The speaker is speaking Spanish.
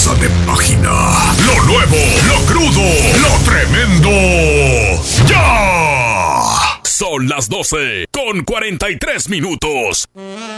pasa de página. Lo nuevo, lo crudo, lo tremendo. ¡Ya! Son las 12:43.